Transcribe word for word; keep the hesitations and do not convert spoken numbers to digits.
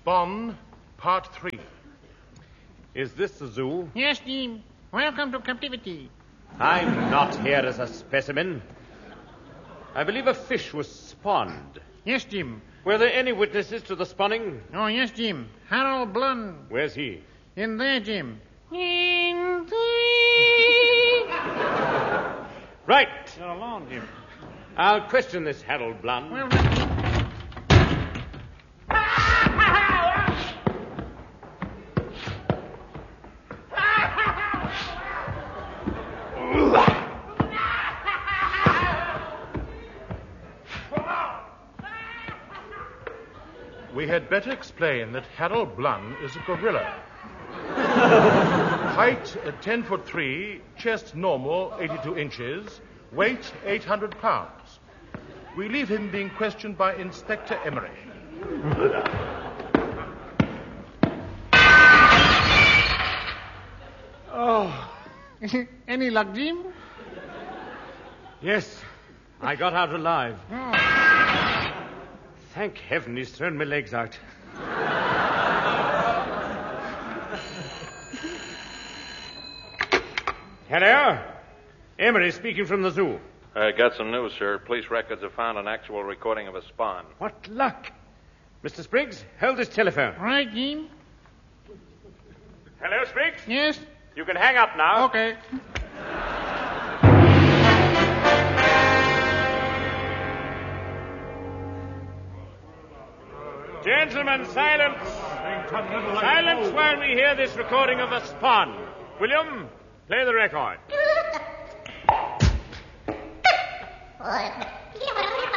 Spawn, Part three. Is this the zoo? Yes, Jim. Welcome to captivity. I'm not here as a specimen. I believe a fish was spawned. Yes, Jim. Were there any witnesses to the spawning? Oh, yes, Jim. Harold Blund. Where's he? In there, Jim. In there. Right. You're alone, Jim. I'll question this Harold Blund. Well, then... We had better explain that Harold Blund is a gorilla. Height uh, ten foot three, chest normal eighty-two inches, weight eight hundred pounds. We leave him being questioned by Inspector Emery. Oh. Any luck, Jim? Yes, I got out alive. Oh. Thank heaven he's thrown my legs out. Hello? Emery speaking from the zoo. I got some news, sir. Police records have found an actual recording of a spawn. What luck. Mister Spriggs, hold this telephone. Right, Jim. Hello, Spriggs? Yes? You can hang up now. Okay. Gentlemen, silence. Silence while we hear this recording of a spawn. William, play the record.